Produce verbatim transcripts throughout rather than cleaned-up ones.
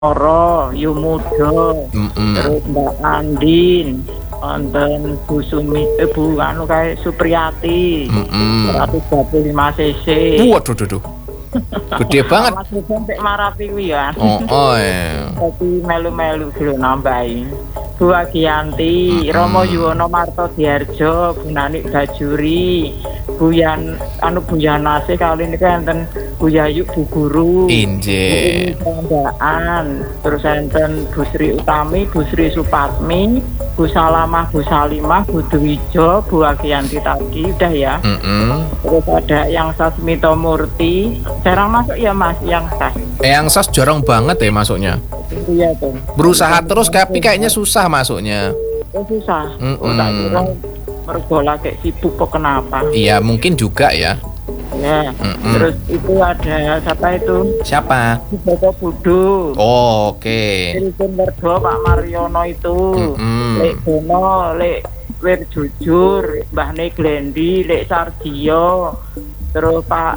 Oro, Yumudo, Mm -mm. terus Mbak Andin, wonten Bu Sumi, eh, Bu anu kae Supriyati, Mm -mm. seratus dua puluh lima cc. Waduh, duh, duh. Gede banget. Mas sampai marapi kuwi ya. Oh, oh ya. Tapi melu-melu dulu nambahin. Bu Agiyanti, Mm-mm. Romo Yuwono Marto Diarjo, Bu Nanik Bajuri, Bu Yan anu Bu Yanase kali ini kan enten Bu Yayu Bu Guru. Inje. Bu Kerandaan, terus enten Bu Sri Utami, Bu Sri Supatmi, Bu Salamah, Bu Salimah, Bu Dwijo, Bu Agiyanti tadi udah ya. Mm -mm. Terus ada yang Sasmito Murti, jarang masuk ya Mas yang Sas. Yang sas jarang banget ya masuknya. Iya tuh. Berusaha terus tapi kayaknya susah masuknya. Oh susah. Mm-mm. Oh tak kira mergo lagi sibuk kok kenapa? Iya, mungkin juga ya. Ya. Mm-mm. Terus itu ada siapa itu? Siapa? Joko Budo. Oh, oke. Okay. Telepon Merdo Pak Mariono itu. Mm-mm. Lek Bono, Lek Wir Jujur, Mbah Neglendi, Lek Sargio. Terus Pak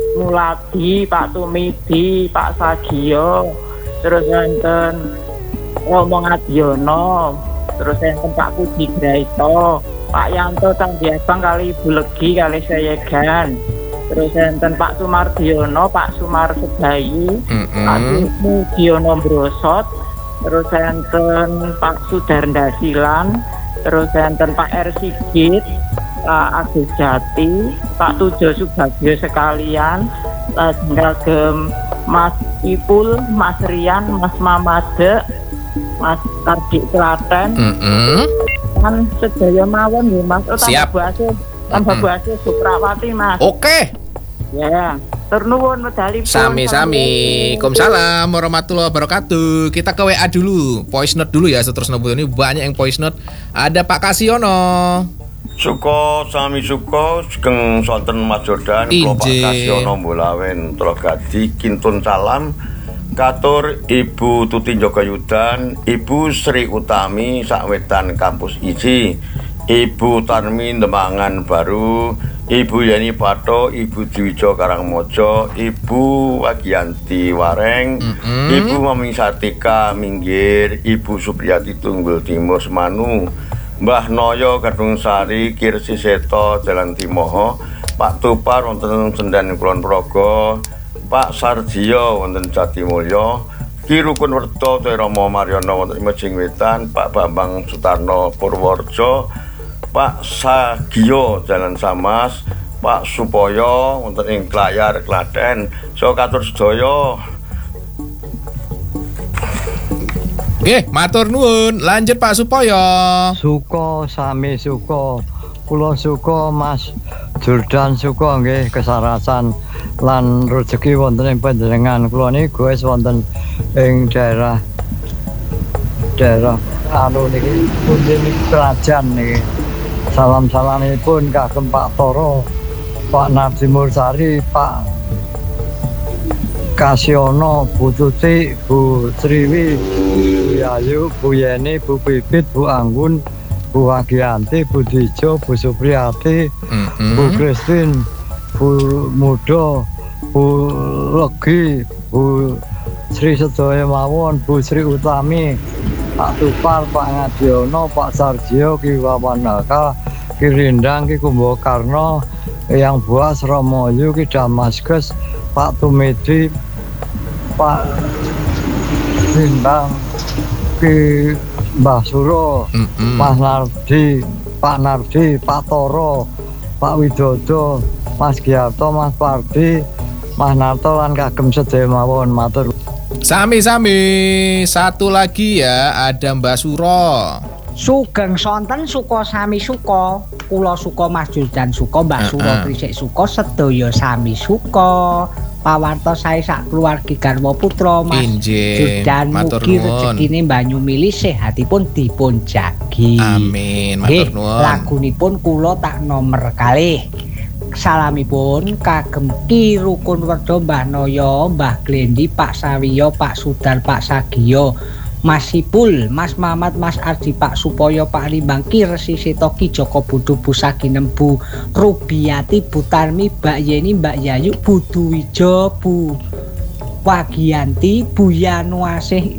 Muladi, Pak Tumidi, Pak Sagio. Terus enten Romo Ngadiono, terus enten Pak Puji Graito, Pak Yanto Tandiabang kali Ibu Legi kali Sayegan, terus enten Pak Sumardiono, Pak Sumar Sebayu, Pak Sumudiono Brosot, terus enten Pak Sudarnda Silan, terus enten Pak R Sigit, Pak Agus Jati, Pak Tujo Subagio sekalian, tinggal gem Mas Ipul, Mas Rian, Mas Mamade, Mas Kardik Klaten, Mm -mm. kan sedaya mawon ya Mas. Oh, Siap. tambah bahasa, tambah bahasa Suprawati Mas. Oke. Ya, ternuwun medali. Sami-sami. Waalaikumsalam warahmatullahi wabarakatuh. Kita ke W A dulu. Voice note dulu ya, seterus ngebut ini banyak yang voice note. Ada Pak Kasiono. Suko sami suko sugeng sonten Mas Jordan kula Pak Kasiono Mbolawen Trogadi kintun salam katur Ibu Tuti Jogayudan, Ibu Sri Utami Sakwetan Kampus Iji, Ibu Tarmi Demangan Baru, Ibu Yani Pato, Ibu Dwijo Karangmojo, Ibu Agiyanti Wareng, Mm-hmm. Ibu Mami Sartika Minggir, Ibu Supriyati Tunggul Timur Semanu, Mbah Noyo Gadung Sari Kirsi Seto Jalan Timoho, Pak Tupar wonten Senden Kulon Progo, Pak Sarjio wonten Jatimulyo, Ki Rukun Werto Romo Mariono wonten Mejing Wetan, Pak Bambang Sutarno Purworejo, Pak Sagio Jalan Samas, Pak Supoyo wonten ing Klayar Klaten. So katur sedaya. Oke, matur nuwun. Lanjut Pak Supoyo. Suko sami suko, kula suko Mas Jordan suko nggih kesarasan lan rezeki wonten ing panjenengan. Kula niku wis wonten ing daerah daerah anu niki pundi kerajaan niki. Salam-salamipun kagem Pak Toro, Pak Nardi Mursari, Pak Kasiono, Bu Tuti, Bu Sriwi, Bu Yayu, Bu Yeni, Bu Bibit, Bu Anggun, Bu Agiyanti, Bu Dijo, Bu Supriyati, Mm-hmm. Bu Kristin, Bu Mudo, Bu Legi, Bu Sri Sedaya Mawon, Bu Sri Utami, Pak Tupar, Pak Ngadiono, Pak Sarjio, Ki Wawanaka, Ki Rindang, Ki Kumbakarno, Yang Buas, Romoyu, Ki Damaskus, Pak Tumidi, Pak Bintang, Ki Mbah Suro, Mm-hmm. Mas Nardi, Pak Nardi, Pak Toro, Pak Widodo, Mas Giarto, Mas Pardi, Mas Narto lan kagem sedaya mawon matur. Sami-sami. Satu lagi ya, ada Mbak Suro. Sugeng sonten suko sami suko, kula suko Mas Jordan suko, Mbak Suro Uh-uh. Krisik suko, sedaya sami suko. Pawarto sae sak keluargi garwa putra Mas Injih, Jordan matur mugi nuwun. rezekine banyu milih sehatipun dipun jagi. Amin, Nggih, matur nuwun. lagunipun kula tak nomor kalih. Salamipun kagem Ki Rukun Werdo, Mbah Noyo, Mbah Glendi, Pak Sawiyo, Pak Sudar, Pak Sagio, Mas Sipul, Mas Mamat, Mas Ardi, Pak Supoyo, Pak Limbang, Ki Resi Seto, Ki Joko Budu, Bu Saginem, Bu Rubiati, Bu Tarmi, Mbak Yeni, Mbak Yayu, Bu Duwijo, Bu Wagiyanti, Buya Nuasih